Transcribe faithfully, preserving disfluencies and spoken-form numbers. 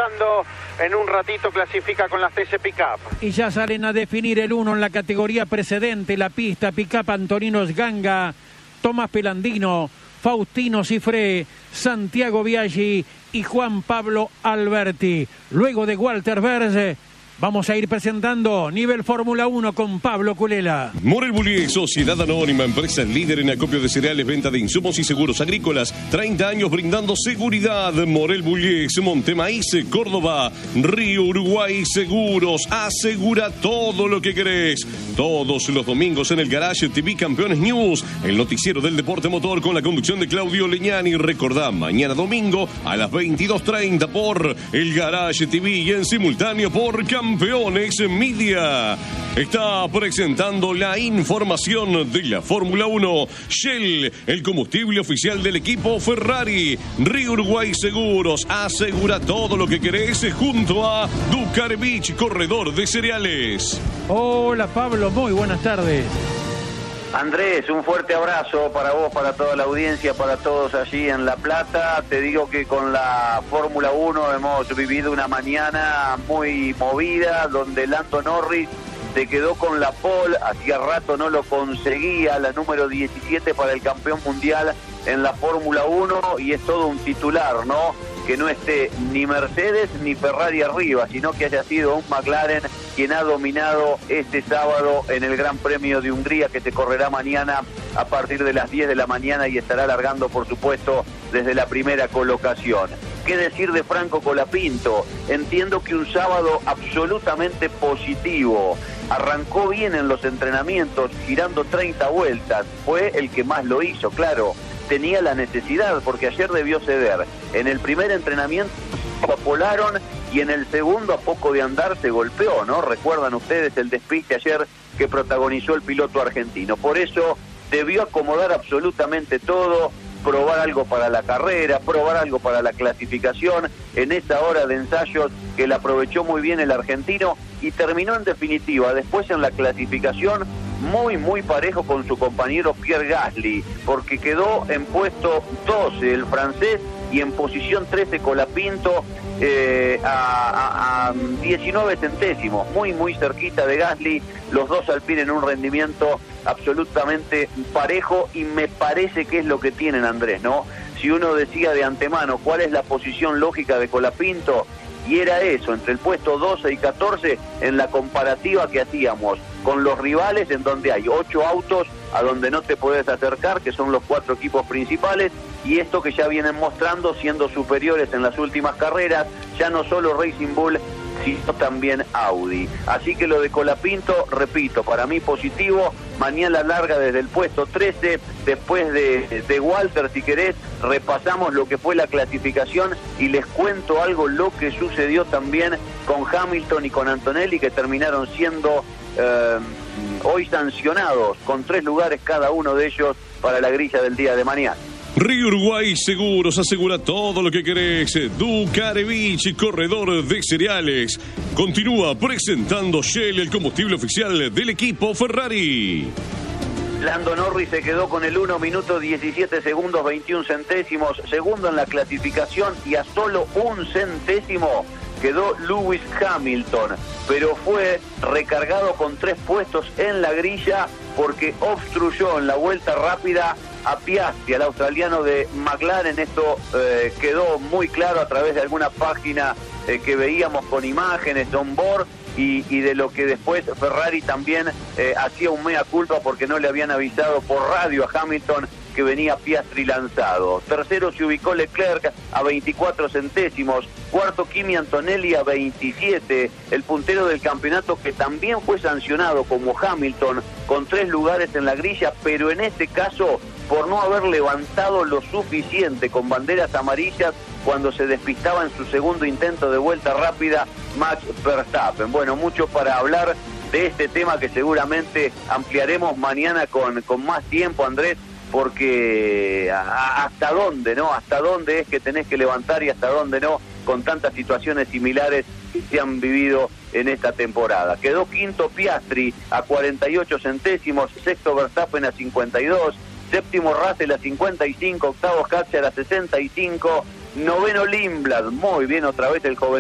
disfrutando. En un ratito clasifica con las T C Pickup. Y ya salen a definir el uno en la categoría precedente. La pista Pickup Antonino Sganga, Tomás Pelandino, Faustino Cifré, Santiago Biaggi y Juan Pablo Alberti. Luego de Walter Berge, vamos a ir presentando nivel Fórmula uno con Pablo Culela. Morel Bullies, Sociedad Anónima, empresa líder en acopio de cereales, venta de insumos y seguros agrícolas. treinta años brindando seguridad. Morel Bullies, Montemaíz, Córdoba, Río Uruguay Seguros. Asegura todo lo que querés. Todos los domingos en el Garage T V Campeones News, el noticiero del deporte motor con la conducción de Claudio Leñani. Recordá, mañana domingo a las veintidós treinta por el Garage T V y en simultáneo por Campeones Campeones Media. Está presentando la información de la Fórmula uno. Shell, el combustible oficial del equipo Ferrari. Río Uruguay Seguros, asegura todo lo que querés junto a Ducar Beach, corredor de cereales. Hola Pablo, muy buenas tardes. Andrés, un fuerte abrazo para vos, para toda la audiencia, para todos allí en La Plata. Te digo que con la Fórmula uno hemos vivido una mañana muy movida, donde Lando Norris se quedó con la pole, hacía rato no lo conseguía, la número diecisiete para el campeón mundial en la Fórmula uno, y es todo un titular, ¿no? Que no esté ni Mercedes ni Ferrari arriba, sino que haya sido un McLaren quien ha dominado este sábado en el Gran Premio de Hungría, que se correrá mañana a partir de las diez de la mañana y estará largando, por supuesto, desde la primera colocación. ¿Qué decir de Franco Colapinto? Entiendo que un sábado absolutamente positivo. Arrancó bien en los entrenamientos, girando treinta vueltas. Fue el que más lo hizo, claro. Tenía la necesidad, porque ayer debió ceder. En el primer entrenamiento lo apolaron y en el segundo, a poco de andar, se golpeó, ¿no? Recuerdan ustedes el despiste ayer que protagonizó el piloto argentino. Por eso debió acomodar absolutamente todo, probar algo para la carrera, probar algo para la clasificación, en esa hora de ensayos que la aprovechó muy bien el argentino, y terminó en definitiva después en la clasificación muy muy parejo con su compañero Pierre Gasly, porque quedó en puesto doce el francés y en posición trece Colapinto, eh, a, a, a diecinueve centésimos, muy muy cerquita de Gasly, los dos Alpine en un rendimiento absolutamente parejo, y me parece que es lo que tienen, Andrés, ¿no? Si uno decía de antemano cuál es la posición lógica de Colapinto, y era eso, entre el puesto doce y catorce, en la comparativa que hacíamos con los rivales, en donde hay ocho autos a donde no te puedes acercar, que son los cuatro equipos principales, y esto que ya vienen mostrando, siendo superiores en las últimas carreras, ya no solo Racing Bull, sino también Audi. Así que lo de Colapinto, repito, para mí positivo. Mañana larga desde el puesto trece, después de, de Walter, si querés, repasamos lo que fue la clasificación y les cuento algo, lo que sucedió también con Hamilton y con Antonelli, que terminaron siendo eh, hoy sancionados con tres lugares cada uno de ellos para la grilla del día de mañana. Río Uruguay Seguros, asegura todo lo que querés. Ducar Beach, corredor de cereales. Continúa presentando Shell, el combustible oficial del equipo Ferrari. Lando Norris se quedó con el uno minuto diecisiete segundos veintiún centésimos, segundo en la clasificación, y a solo un centésimo quedó Lewis Hamilton, pero fue recargado con tres puestos en la grilla porque obstruyó en la vuelta rápida a Piastri, al australiano de McLaren. Esto eh, quedó muy claro a través de alguna página eh, que veíamos con imágenes de on-board, y, y de lo que después Ferrari también eh, hacía un mea culpa porque no le habían avisado por radio a Hamilton que venía Piastri lanzado. Tercero se ubicó Leclerc a veinticuatro centésimos, cuarto Kimi Antonelli a veintisiete, el puntero del campeonato, que también fue sancionado como Hamilton con tres lugares en la grilla, pero en este caso por no haber levantado lo suficiente con banderas amarillas cuando se despistaba en su segundo intento de vuelta rápida Max Verstappen. Bueno, mucho para hablar de este tema que seguramente ampliaremos mañana con, con más tiempo, Andrés, porque a, hasta dónde, ¿no? Hasta dónde es que tenés que levantar y hasta dónde no, con tantas situaciones similares que se han vivido en esta temporada. Quedó quinto Piastri a cuarenta y ocho centésimos, sexto Verstappen a cincuenta y dos, séptimo Russell a cincuenta y cinco, octavo Katjar a sesenta y cinco, noveno Lindblad, muy bien otra vez el joven